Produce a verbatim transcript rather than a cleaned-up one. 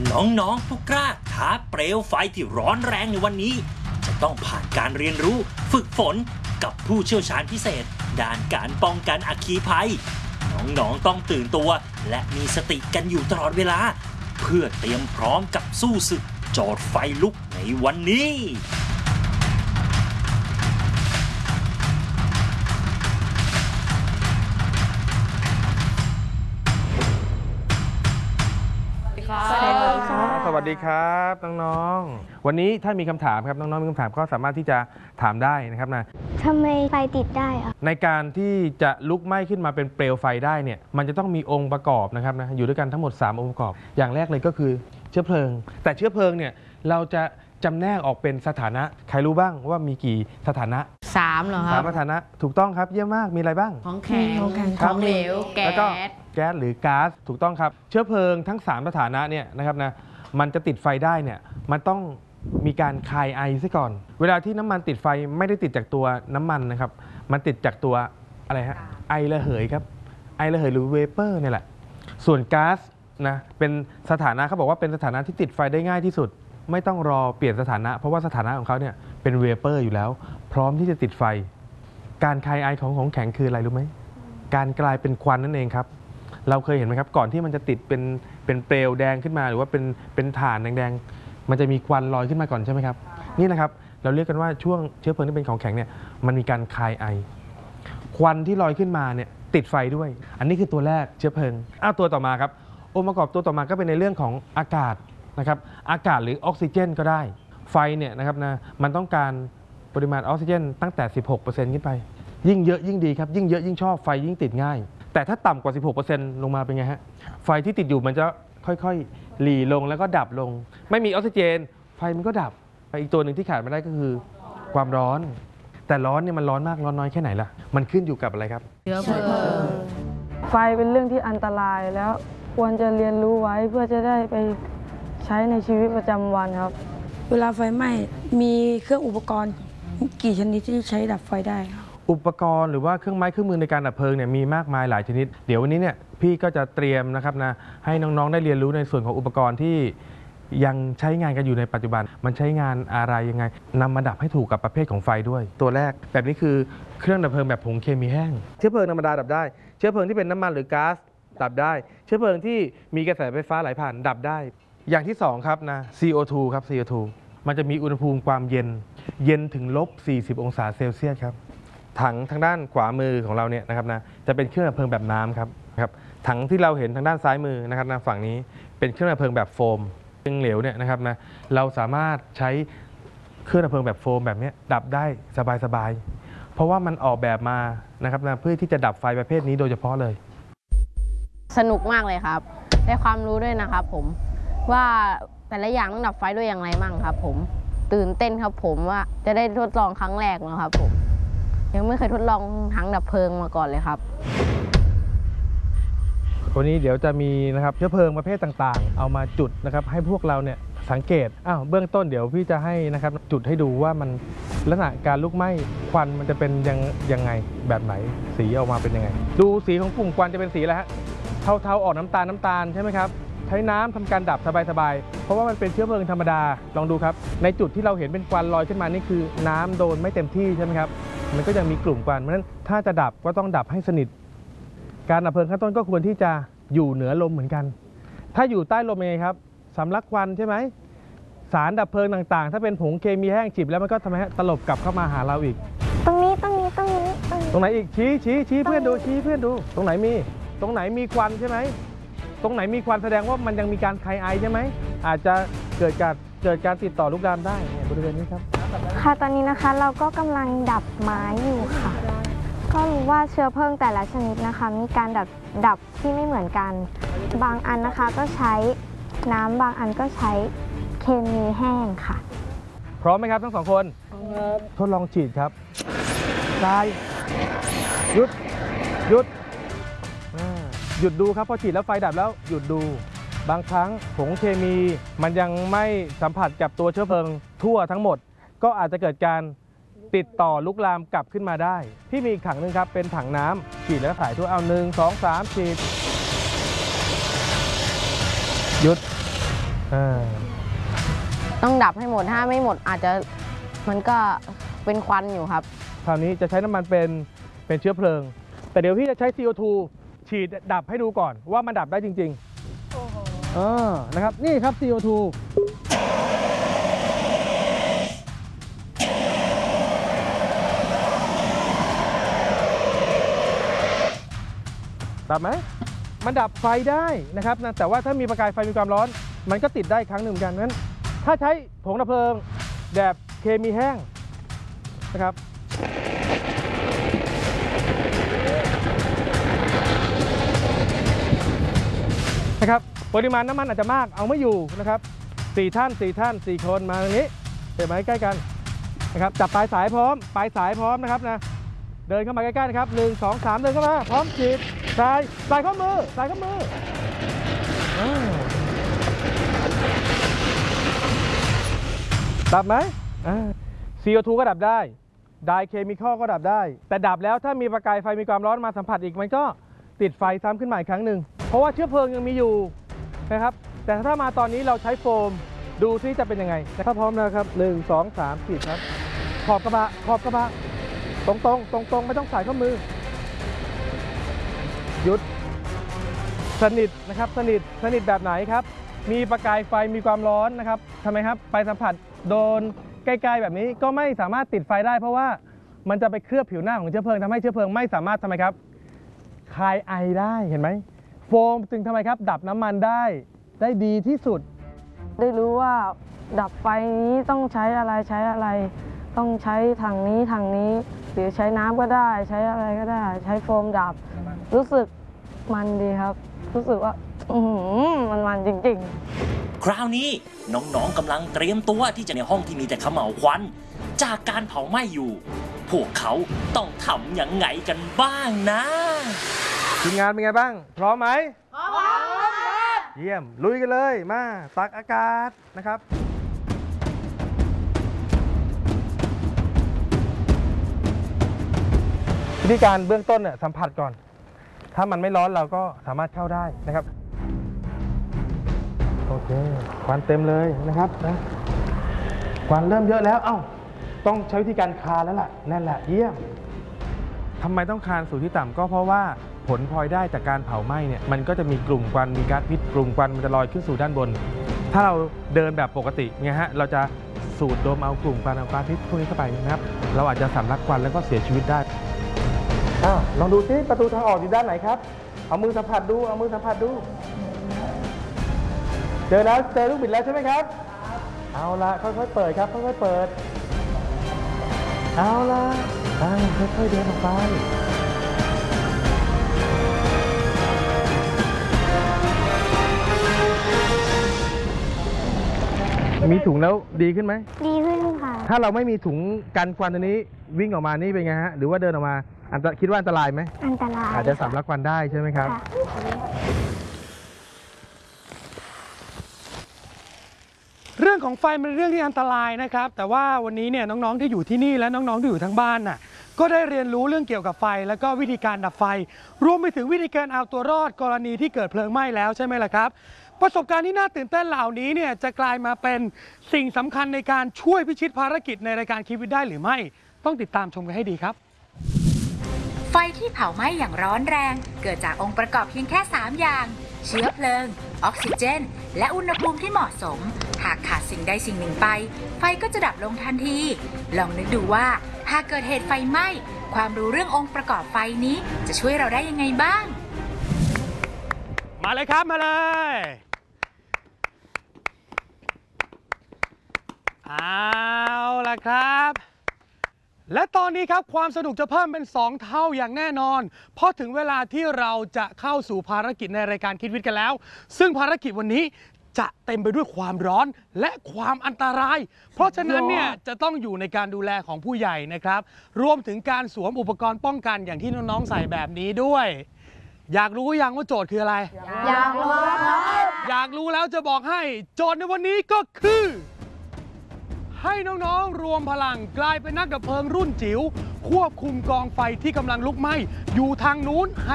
น้องๆผู้กล้าท้าเปลวไฟที่ร้อนแรงในวันนี้จะต้องผ่านการเรียนรู้ฝึกฝนกับผู้เชี่ยวชาญพิเศษด้านการป้องกันอัคคีภัยน้องๆต้องตื่นตัวและมีสติกันอยู่ตลอดเวลาเพื่อเตรียมพร้อมกับสู้ศึกโจทย์ไฟลุกในวันนี้สวัสดีครับสวัสดีครับน้องๆวันนี้ถ้ามีคำถามครับน้องๆมีคำถามก็สามารถที่จะถามได้นะครับนะทำไมไฟติดได้อะในการที่จะลุกไหม้ขึ้นมาเป็นเปลวไฟได้เนี่ยมันจะต้องมีองค์ประกอบนะครับนะอยู่ด้วยกันทั้งหมดสามองค์ประกอบอย่างแรกเลยก็คือเชื้อเพลิงแต่เชื้อเพลิงเนี่ยเราจะจำแนกออกเป็นสถานะใครรู้บ้างว่ามีกี่สถานะสามเหรอครับสามสถานะถูกต้องครับเยี่ยมมากมีอะไรบ้างของแข็งของเหลวแก๊สแก๊สหรือก๊าซถูกต้องครับเชื้อเพลิงทั้งสามสถานะเนี่ยนะครับนะมันจะติดไฟได้เนี่ยมันต้องมีการคายไอซะก่อนเวลาที่น้ำมันติดไฟไม่ได้ติดจากตัวน้ำมันนะครับมันติดจากตัวอะไรฮะไอระเหยครับไอระเหยหรือเวเปอร์เนี่ยแหละส่วนก๊าซนะเป็นสถานะเขาบอกว่าเป็นสถานะที่ติดไฟได้ง่ายที่สุดไม่ต้องรอเปลี่ยนสถานะเพราะว่าสถานะของเขาเนี่ยเป็นเวเปอร์อยู่แล้วพร้อมที่จะติดไฟการคายไอของของแข็งคืออะไรรู้ไหมการกลายเป็นควันนั่นเองครับเราเคยเห็นไหมครับก่อนที่มันจะติดเป็นเป็นเปลวแดงขึ้นมาหรือว่าเป็นเป็นถ่านแดงๆมันจะมีควันลอยขึ้นมาก่อนใช่ไหมครับนี่นะครับเราเรียกกันว่าช่วงเชื้อเพลิงที่เป็นของแข็งเนี่ยมันมีการคายไอควันที่ลอยขึ้นมาเนี่ยติดไฟด้วยอันนี้คือตัวแรกเชื้อเพลิงอ้าวตัวต่อมาครับองค์ประกอบตัวต่อมาก็เป็นในเรื่องของอากาศนะครับอากาศหรือออกซิเจนก็ได้ไฟเนี่ยนะครับนะมันต้องการปริมาณออกซิเจนตั้งแต่ สิบหกเปอร์เซ็นต์ ขึ้นไปยิ่งเยอะยิ่งดีครับยิ่งเยอะยิ่งชอบไฟยิ่งติดง่ายแต่ถ้าต่ำกว่า สิบหกเปอร์เซ็นต์ ลงมาเป็นไงฮะไฟที่ติดอยู่มันจะค่อยๆหลีลงแล้วก็ดับลงไม่มีออกซิเจนไฟมันก็ดับอีกตัวหนึ่งที่ขาดไม่ได้ก็คือความร้อนแต่ร้อนเนี่ยมันร้อนมากร้อนน้อยแค่ไหนล่ะมันขึ้นอยู่กับอะไรครับเชื้อเพลิงไฟเป็นเรื่องที่อันตรายแล้วควรจะเรียนรู้ไว้เพื่อจะได้ไปใช้ในชีวิตประจำวันครับเวลาไฟไหม้มีเครื่องอุปกรณ์กี่ชนิดที่ใช้ดับไฟได้ครับอุปกรณ์หรือว่าเครื่องไม้เครื่องมือในการดับเพลิงเนี่ยมีมากมายหลายชนิดเดี๋ยววันนี้เนี่ยพี่ก็จะเตรียมนะครับนะให้น้องๆได้เรียนรู้ในส่วนของอุปกรณ์ที่ยังใช้งานกันอยู่ในปัจจุบันมันใช้งานอะไรยังไงนำมาดับให้ถูกกับประเภทของไฟด้วยตัวแรกแบบนี้คือเครื่องดับเพลิงแบบผงเคมีแห้งเชื้อเพลิงธรรมดาดับได้เชื้อเพลิงที่เป็นน้ำมันหรือก๊าซดับได้เชื้อเพลิงที่มีกระแสไฟฟ้าไหลผ่านดับได้อย่างที่สองครับนะ ซี โอ ทู ครับ ซี โอ ทู มันจะมีอุณหภูมิความเย็นเย็นถึงลบสี่สิบองศาเซลเซียสครับถังทางด้านขวามือของเราเนี่ยนะครับนะจะเป็นเครื่องดับเพลิงแบบน้ำครับครับถังที่เราเห็นทางด้านซ้ายมือนะครับนะฝั่งนี้เป็นเครื่องดับเพลิงแบบโฟมเครื่องเหลวเนี่ยนะครับนะเราสามารถใช้เครื่องดับเพลิงแบบโฟมแบบนี้ดับได้สบายๆเพราะว่ามันออกแบบมานะครับนะเพื่อที่จะดับไฟประเภทนี้โดยเฉพาะเลยสนุกมากเลยครับได้ความรู้ด้วยนะครับผมว่าแต่ละอย่างต้องดับไฟด้วยอย่างไรมั่งครับผมตื่นเต้นครับผมว่าจะได้ทดลองครั้งแรกนะครับผมยังไม่เคยทดลองถังดับเพลิงมาก่อนเลยครับวันนี้เดี๋ยวจะมีนะครับเชื้อเพลิงประเภทต่างๆเอามาจุดนะครับให้พวกเราเนี่ยสังเกตอ้าวเบื้องต้นเดี๋ยวพี่จะให้นะครับจุดให้ดูว่ามันลักษณะการลุกไหม้ควันมันจะเป็นยังยังไงแบบไหนสีออกมาเป็นยังไงดูสีของกลุ่มควันจะเป็นสีอะไรฮะเทาๆออกน้ำตาลน้ำตาลใช่ไหมครับใช้น้ำทำการดับสบายๆเพราะว่ามันเป็นเชื้อเพลิงธรรมดาลองดูครับในจุดที่เราเห็นเป็นควันลอยขึ้นมานี่คือน้ำโดนไม่เต็มที่ใช่ไหมครับมันก็ยังมีกลุ่มควันเพราะฉะนั้นถ้าจะดับก็ต้องดับให้สนิทการดับเพลิงขั้นต้นก็ควรที่จะอยู่เหนือลมเหมือนกันถ้าอยู่ใต้ลมยังไงครับสำลักควันใช่ไหมสารดับเพลิงต่างๆถ้าเป็นผงเคมีแห้งจิบแล้วมันก็ทำให้ตลบกลับเข้ามาหาเราอีกตรงนี้ตรงนี้ตรงนี้ตรงไหนอีกชี้ชี้ชี้เพื่อนดูชี้เพื่อนดูตรงไหนมีตรงไหนมีควันใช่ไหมตรงไหนมีควันแสดงว่ามันยังมีการคายไอใช่ไหมอาจจะเกิดการเกิดการติดต่อลุกลามได้บริเวณนี้ครับค่ะตอนนี้นะคะเราก็กำลังดับไม้อยู่ค่ะก็รู้ว่าเชื้อเพลิงแต่ละชนิดนะคะมีการดับดับที่ไม่เหมือนกันบางอันนะคะก็ใช้น้ำบางอันก็ใช้เคมีแห้งค่ะพร้อมไหมครับทั้งสองคนครับทดลองฉีดครับตายหยุดหยุดหยุดดูครับพอฉีดแล้วไฟดับแล้วหยุดดูบางครั้งผงเคมีมันยังไม่สัมผัสกับตัวเชื้อเพลิงทั่วทั้งหมดก็อาจจะเกิดการติดต่อลุกลามกลับขึ้นมาได้ที่มีอีกถังนึงครับเป็นถังน้ำฉีดแล้วถ่ายทั่วเอาหนึ่งสองสามฉีดหยุดอ่าต้องดับให้หมดถ้าไม่หมดอาจจะมันก็เป็นควันอยู่ครับคราวนี้จะใช้น้ำมันเป็นเป็นเชื้อเพลิง แต่เดี๋ยวพี่จะใช้ ซี โอ ทู ฉีดดับให้ดูก่อนว่ามันดับได้จริงๆโอ้โหอ่านะครับนี่ครับ ซี โอ ทู ดับไหมมันดับไฟได้นะครับนะแต่ว่าถ้ามีประกายไฟมีความร้อนมันก็ติดได้ครั้งหนึ่งเหมือนกันนั้นถ้าใช้ผงดับเพลิงแบบเคมีแห้งนะครับนะครับปริมาณน้ำมันอาจจะมากเอาไม่อยู่นะครับสี่ท่านสี่ท่านสี่คนมาตรงนี้เห็นไหมใกล้กันนะครับจับปลายสายพร้อมปลายสายพร้อมนะครับนะเดินเข้ามาใกล้ๆนะครับหนึ่งสองสามเดินเข้ามาพร้อมฉีดสายสายข้อมือสายข้อมือดับไหม ซี โอ ทู ก็ดับได้ไดเคมีคอลก็ดับได้แต่ดับแล้วถ้ามีประกายไฟมีความร้อนมาสัมผัสอีกมันก็ติดไฟซ้ำขึ้นมาอีกครั้งหนึ่งเพราะว่าเชื้อเพลิงยังมีอยู่นะครับแต่ถ้ามาตอนนี้เราใช้โฟมดูซิจะเป็นยังไงถ้าพร้อมแล้วครับหนึ่งสองสามฉีดครับขอบกระบะขอบกระบะตรงตรงตรงตรงไม่ต้องสายข้อมือหยุดสนิทนะครับสนิทสนิทแบบไหนครับมีประกายไฟมีความร้อนนะครับทำไมครับไปสัมผัสโดนใกล้ๆแบบนี้ก็ไม่สามารถติดไฟได้เพราะว่ามันจะไปเคลือบผิวหน้าของเชื้อเพลิงทำให้เชื้อเพลิงไม่สามารถทำไมครับคายไอได้เห็นไหมโฟมจึงทำไมครับดับน้ำมันได้ได้ดีที่สุดได้รู้ว่าดับไฟนี้ต้องใช้อะไรใช้อะไรต้องใช้ถังนี้ถังนี้หรือใช้น้ำก็ได้ใช้อะไรก็ได้ใช้โฟมดับรู้สึกมันดีครับรู้สึกว่าอืมมันมันจริงๆคราวนี้น้องๆกำลังเตรียมตัวที่จะในห้องที่มีแต่เขม่าวควันจากการเผาไหม้อยู่พวกเขาต้องทำอย่างไงกันบ้างนะทีมงานเป็นไงบ้างพร้อมไหมพร้อมครับเยี่ยมลุยกันเลยมาตักอากาศนะครับวิธีการเบื้องต้นเนี่ยสัมผัสก่อนถ้ามันไม่ร้อนเราก็สามารถเข้าได้นะครับโอเคควันเต็มเลยนะครับนะควันเริ่มเยอะแล้วเอ้าต้องใช้วิธีการคานแล้วล่ะนั่นแหละเยี่ยมทำไมต้องคานสู่ที่ต่ำก็เพราะว่าผลพลอยได้จากการเผาไหม้เนี่ยมันก็จะมีกลุ่มควันมีก๊าซพิษกลุ่มควันมันจะลอยขึ้นสู่ด้านบนถ้าเราเดินแบบปกติเนี่ยฮะเราจะสูดดมเอากลุ่มควันเอาก๊าซพิษพวกนี้เข้าไปนะครับเราอาจจะสำลักควันแล้วก็เสียชีวิตได้อ้าวลองดูซิประตูทางออกอยู่ด้านไหนครับเอามือสัมผัสดูเอามือสัมผัสดูเจอแล้วเจอลูกบิดแล้วใช่ไหมครับเอาละค่อยๆเปิดครับค่อยๆเปิดเอาละค่อยๆเดินออกไปมีถุงแล้วดีขึ้นไหมดีขึ้นค่ะถ้าเราไม่มีถุงกันควันตัวนี้วิ่งออกมานี่เป็นไงฮะหรือว่าเดินออกมาอันตรคิดว่าอันตรายไหมอันตรายอาจจะสำลักควันได้ใช่ไหมครับเรื่องของไฟเป็นเรื่องที่อันตรายนะครับแต่ว่าวันนี้เนี่ยน้องๆที่อยู่ที่นี่และน้องๆที่อยู่ทั้งบ้านน่ะก็ได้เรียนรู้เรื่องเกี่ยวกับไฟแล้วก็วิธีการดับไฟรวมไปถึงวิธีการเอาตัวรอดกรณีที่เกิดเพลิงไหม้แล้วใช่ไหมล่ะครับประสบการณ์ที่น่าตื่นเต้นเหล่านี้เนี่ยจะกลายมาเป็นสิ่งสำคัญในการช่วยพิชิตภารกิจในรายการคิดวิทย์ได้หรือไม่ต้องติดตามชมกันให้ดีครับไฟที่เผาไหม้อย่างร้อนแรงเกิดจากองค์ประกอบเพียงแค่สามอย่างเชื้อเพลิงออกซิเจนและอุณหภูมิที่เหมาะสมหากขาดสิ่งใดสิ่งหนึ่งไปไฟก็จะดับลงทันทีลองนึกดูว่าหากเกิดเหตุไฟไหม้ความรู้เรื่ององค์ประกอบไฟนี้จะช่วยเราได้ยังไงบ้างมาเลยครับมาเลยเอาล่ะครับและตอนนี้ครับความสนุกจะเพิ่มเป็นสองเท่าอย่างแน่นอนเพราะถึงเวลาที่เราจะเข้าสู่ภารกิจในรายการคิดวิทย์กันแล้วซึ่งภารกิจวันนี้จะเต็มไปด้วยความร้อนและความอันตรายเพราะฉะนั้นเนี่ยจะต้องอยู่ในการดูแลของผู้ใหญ่นะครับรวมถึงการสวมอุปกรณ์ป้องกันอย่างที่น้องๆใส่แบบนี้ด้วยอยากรู้ยังว่าโจทย์คืออะไรอยากรู้ครับอยากรู้แล้วจะบอกให้โจทย์ในวันนี้ก็คือให้น้องๆรวมพลังกลายเป็นนักดับเพลิงรุ่นจิ๋วควบคุมกองไฟที่กำลังลุกไหม้อยู่ทางนู้น